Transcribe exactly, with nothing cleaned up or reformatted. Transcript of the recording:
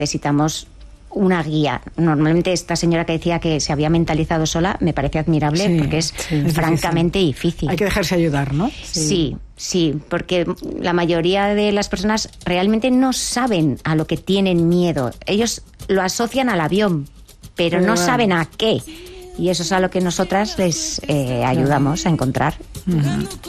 necesitamos una guía. Normalmente esta señora que decía que se había mentalizado sola me parece admirable, sí, porque es, sí, es francamente difícil. difícil. Hay que dejarse ayudar, ¿no? Sí. sí, sí, porque la mayoría de las personas realmente no saben a lo que tienen miedo. Ellos lo asocian al avión, pero Muy no bueno. saben a qué. Y eso es a lo que nosotras les eh, ayudamos a encontrar. Uh-huh.